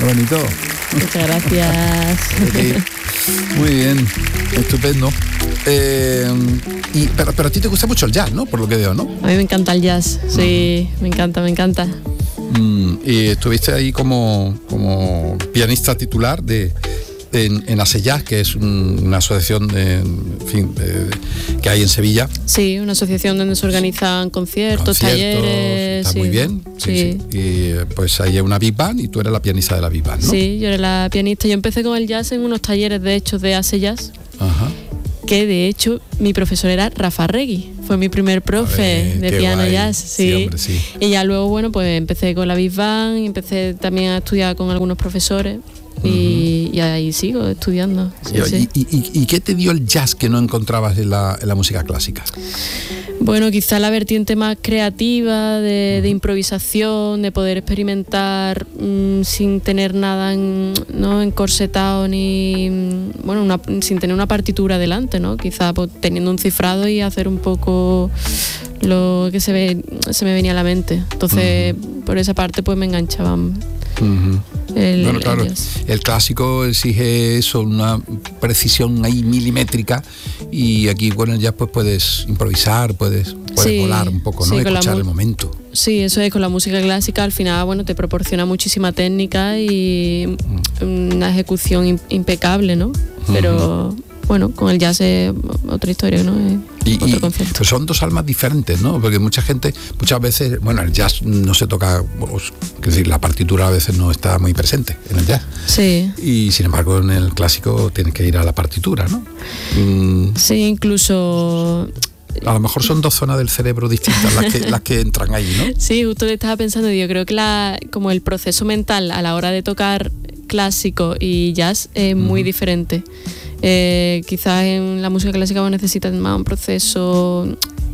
bonito. Muchas gracias. Muy bien, estupendo. Pero a ti te gusta mucho el jazz, ¿no? Por lo que veo, ¿no? A mí me encanta el jazz, sí, me encanta. Y estuviste ahí como pianista titular en ASE Jazz, que es una asociación que hay en Sevilla. Sí, una asociación donde se organizan conciertos, talleres. Está muy bien. Sí. Y pues ahí hay una big band y tú eres la pianista de la big band, ¿no? Sí, yo era la pianista. Yo empecé con el jazz en unos talleres, de hecho, de ASE Jazz. Ajá. Que de hecho mi profesor era Rafa Regui, fue mi primer profe de piano guay. jazz, Sí, hombre, sí. Y ya luego, bueno, pues empecé con la Big Band y empecé también a estudiar con algunos profesores y ahí sigo estudiando. Sí. ¿Y qué te dio el jazz que no encontrabas en la música clásica? Bueno, quizá la vertiente más creativa de improvisación, de poder experimentar sin tener nada encorsetado ni sin tener una partitura delante, ¿no? Quizá pues, teniendo un cifrado y hacer un poco lo que se me venía a la mente. Entonces, por esa parte pues me enganchaban. Bueno, claro, el clásico exige eso, una precisión ahí milimétrica, y aquí con el jazz pues puedes improvisar, puedes volar un poco, ¿no? Escuchar el momento. Sí, eso es, con la música clásica al final, bueno, te proporciona muchísima técnica y una ejecución impecable, ¿no? Pero bueno, con el jazz es otra historia, ¿no? Otro concepto. Pues son dos almas diferentes, ¿no? Porque muchas veces, bueno, el jazz no se toca, es decir, la partitura a veces no está muy presente en el jazz. Sí. Y sin embargo en el clásico tienes que ir a la partitura, ¿no? Sí, incluso... A lo mejor son dos zonas del cerebro distintas las que entran ahí, ¿no? Sí, justo le estaba pensando, yo creo que como el proceso mental a la hora de tocar clásico y jazz es muy diferente. Quizás en la música clásica necesitas más un proceso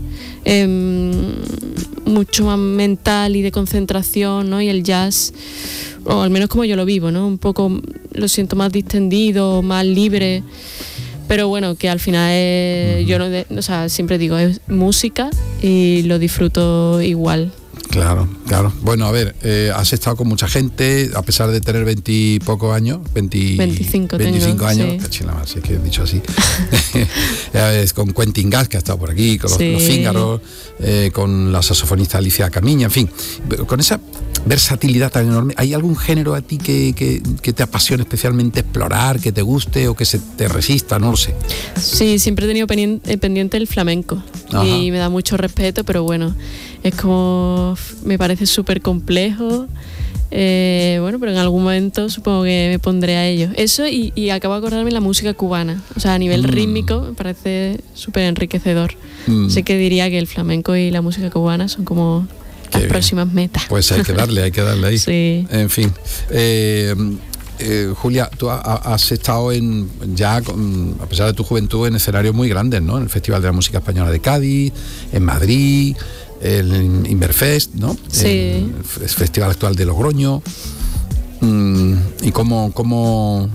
mucho más mental y de concentración, ¿no? Y el jazz, o al menos como yo lo vivo, ¿no? Un poco lo siento más distendido, más libre. Pero bueno, que al final yo siempre digo, es música y lo disfruto igual. Claro. Bueno, a ver, has estado con mucha gente, a pesar de tener 20 y pocos años, 25 años, sí. Es que he dicho así. Con Quentin Gas, que ha estado por aquí, con los Fíngaros, con la saxofonista Alicia Camiña, en fin, con esa versatilidad tan enorme. ¿Hay algún género a ti que te apasione especialmente explorar, que te guste o que se te resista? No lo sé. Sí, siempre he tenido pendiente el flamenco. Ajá. Y me da mucho respeto, pero bueno, es como, me parece súper complejo. Pero en algún momento supongo que me pondré a ello. Eso y acabo de acordarme de la música cubana. O sea, a nivel rítmico me parece súper enriquecedor. Sé que diría que el flamenco y la música cubana son como las próximas metas. Pues hay que darle ahí. Sí. En fin. Julia, tú has estado a pesar de tu juventud, en escenarios muy grandes, ¿no? En el Festival de la Música Española de Cádiz, en Madrid, el Inverfest, ¿no? Sí. El Festival Actual de Logroño. Y cómo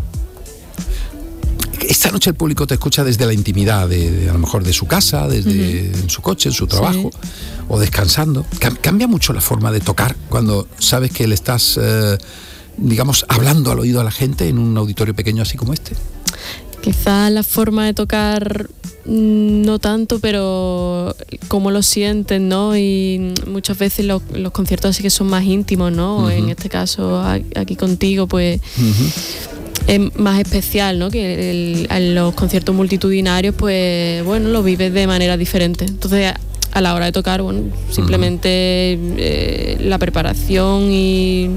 esta noche el público te escucha desde la intimidad a lo mejor de su casa, desde en su coche, en su trabajo, o descansando. Cambia mucho la forma de tocar cuando sabes que le estás hablando al oído a la gente en un auditorio pequeño así como este. Quizá la forma de tocar no tanto, pero cómo lo sienten, ¿no? Y muchas veces los conciertos así que son más íntimos, ¿no? En este caso aquí contigo, pues es más especial, ¿no? Que en los conciertos multitudinarios, pues bueno, lo vives de manera diferente. Entonces, a la hora de tocar, bueno, simplemente la preparación y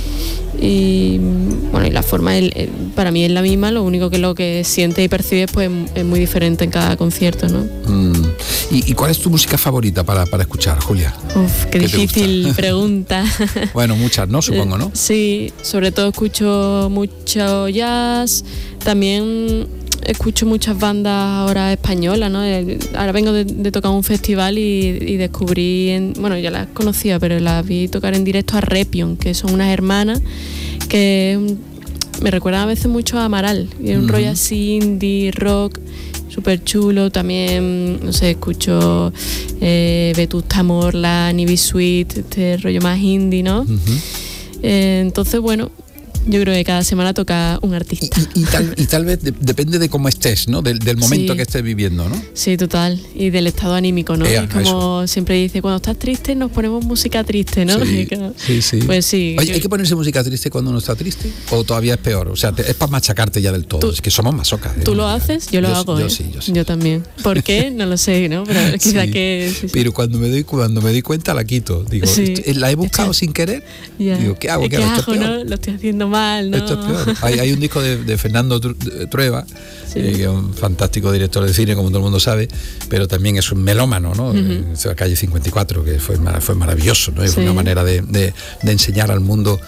la forma para mí es la misma, lo único que lo que sientes y percibes pues es muy diferente en cada concierto, ¿no? ¿Y cuál es tu música favorita para escuchar, Julia? Qué difícil pregunta. Bueno, muchas, ¿no? Supongo, ¿no? Sí, sobre todo escucho mucho jazz, también escucho muchas bandas ahora españolas, ¿no? Ahora vengo de tocar un festival y descubrí, ya las conocía, pero las vi tocar en directo a Repion, que son unas hermanas que me recuerdan a veces mucho a Amaral, y es un rollo así indie, rock, súper chulo. También, no sé, escucho Vetusta Morla, Nibi Sweet, este rollo más indie, ¿no? Entonces, bueno, Yo creo que cada semana toca un artista. Y tal vez depende de cómo estés, ¿no? Del momento que estés viviendo, ¿no? Sí, total. Y del estado anímico, ¿no? Como eso. Siempre dice, cuando estás triste nos ponemos música triste, ¿no? Sí. Pues sí. Oye, ¿hay que ponerse música triste cuando uno está triste? ¿O todavía es peor? O sea, es para machacarte ya del todo. Es que somos masocas. ¿Tú lo haces? Yo lo hago. Yo sí. Yo también. ¿Por qué? No lo sé, ¿no? Pero quizá que... Sí. Pero cuando me doy cuenta la quito. Digo, la he buscado sin querer. Digo, ¿qué hago? ¿Qué hago, no? Lo estoy haciendo mal, ¿no? Esto es peor. Hay un disco de Fernando Trueba, que es un fantástico director de cine, como todo el mundo sabe, pero también es un melómano, ¿no? Calle 54, que fue maravilloso, ¿no? Es una manera de enseñar al mundo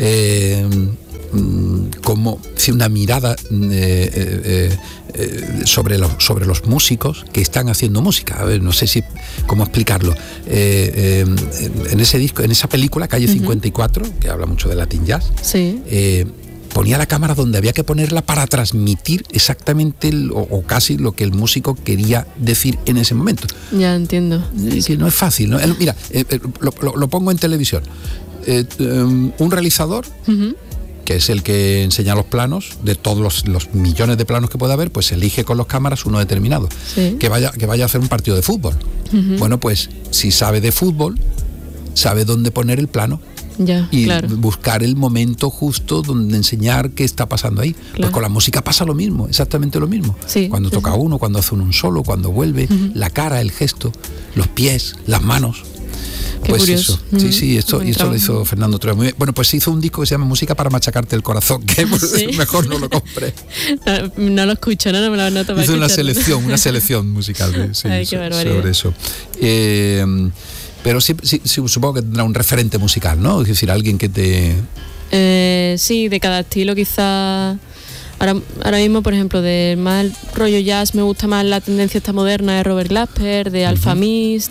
como si una mirada sobre los músicos que están haciendo música. A ver, no sé cómo explicarlo. En ese disco, en esa película, Calle 54, que habla mucho de Latin Jazz, ponía la cámara donde había que ponerla para transmitir exactamente o casi lo que el músico quería decir en ese momento. Ya entiendo. Que no es fácil, ¿no? Mira, lo pongo en televisión. Un realizador, que es el que enseña los planos, de todos los millones de planos que pueda haber, pues elige con las cámaras uno determinado, que vaya a hacer un partido de fútbol. Bueno, pues si sabe de fútbol, sabe dónde poner el plano. Buscar el momento justo donde enseñar qué está pasando ahí. Pues con la música pasa lo mismo, exactamente lo mismo. Cuando toca uno, cuando hace un solo, cuando vuelve, la cara, el gesto, los pies, las manos. Qué pues curioso. Esto lo hizo Fernando Trueba muy bien. Bueno, pues hizo un disco que se llama Música para machacarte el corazón, que mejor no lo compré. No lo escucho, no me lo anoto para escucharlo. Una selección musical sobre eso. Pero sí, supongo que tendrá un referente musical, ¿no? Es decir, alguien que te... sí, de cada estilo quizá... Ahora mismo, por ejemplo, de más rollo jazz me gusta más la tendencia esta moderna de Robert Glasper, de Alfa Mist.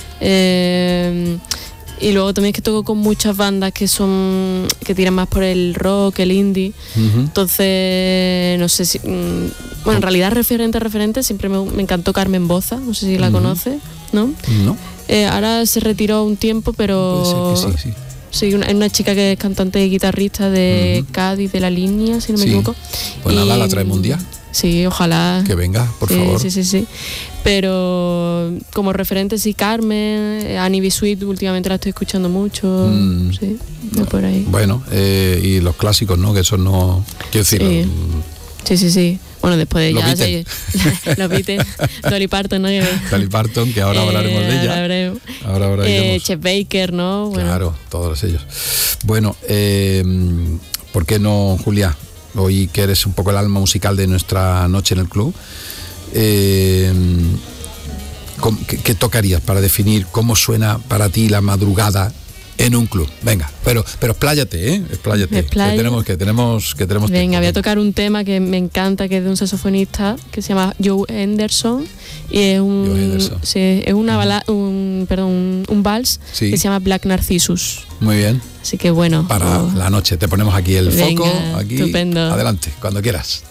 Y luego también es que toco con muchas bandas que tiran más por el rock, el indie. Entonces, no sé si... Bueno, en realidad referente siempre me encantó Carmen Boza, no sé si la conoces, ¿no? No. Ahora se retiró un tiempo, pero... Puede ser que sí. Sí, una chica que es cantante y guitarrista de Cádiz, de La Línea, si no me equivoco. Pues nada, la traemos un día. Sí, ojalá. Que venga, por favor. Sí. Pero como referente, sí, Carmen, Annie B. Sweet, últimamente la estoy escuchando mucho. Por ahí. Bueno, y los clásicos, ¿no? Que eso no... Quiero decir... Sí. Bueno, después de ella, los Beatles, Dolly Parton, ¿no? Dolly Parton, que ahora hablaremos de ella. Ahora hablaremos. Chet Baker, ¿no? Bueno. Claro, todos ellos. Bueno, ¿por qué no, Julia? Hoy que eres un poco el alma musical de nuestra noche en el club, ¿qué tocarías para definir cómo suena para ti la madrugada en un club? Venga, pero expláyate, expláyate. Que tenemos Venga, tiempo. voy a tocar un tema que me encanta, que es de un saxofonista que se llama Joe Henderson, y es un vals que se llama Black Narcissus. Muy bien. Así que bueno. Para la noche te ponemos aquí el foco, aquí. Estupendo. Adelante, cuando quieras.